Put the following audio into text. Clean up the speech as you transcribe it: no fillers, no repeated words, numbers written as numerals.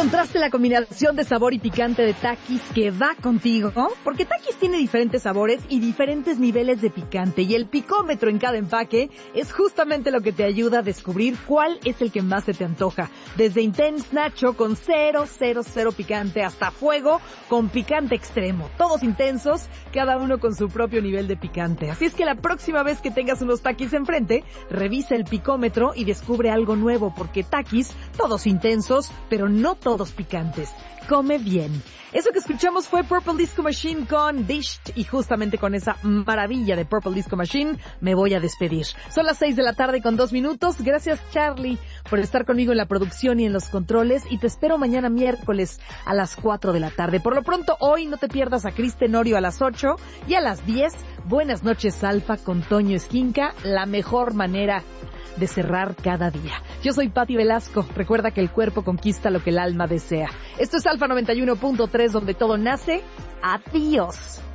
encontraste la combinación de sabor y picante de Takis que va contigo? Porque Takis tiene diferentes sabores y diferentes niveles de picante, y el picómetro en cada empaque es justamente lo que te ayuda a descubrir cuál es el que más se te antoja. Desde Intense Nacho con 000 picante hasta Fuego con picante extremo. Todos intensos, cada uno con su propio nivel de picante. Así es que la próxima vez que tengas unos Takis enfrente, revisa el picómetro y descubre algo nuevo, porque Takis, todos intensos, pero no todos picantes. Come bien. Eso que escuchamos fue Purple Disco Machine con Dished, y justamente con esa maravilla de Purple Disco Machine me voy a despedir. Son las 6 de la tarde con 2 minutos. Gracias, Charlie, por estar conmigo en la producción y en los controles, y te espero mañana miércoles a las 4 de la tarde. Por lo pronto, hoy no te pierdas a Cris Tenorio a las 8 y a las 10. Buenas noches, Alfa, con Toño Esquinca, la mejor manera de cerrar cada día. Yo soy Pati Velasco. Recuerda que el cuerpo conquista lo que el alma desea. Esto es Alfa 91.3, donde todo nace. Adiós.